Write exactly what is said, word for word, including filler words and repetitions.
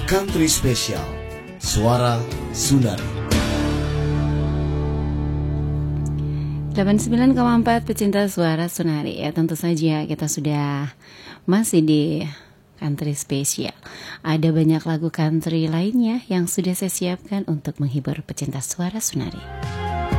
Country Special, Suara Sunari. delapan puluh sembilan koma empat pecinta Suara Sunari. Ya, tentu saja kita sudah masih di Country Special. Ada banyak lagu country lainnya yang sudah saya siapkan untuk menghibur pecinta Suara Sunari.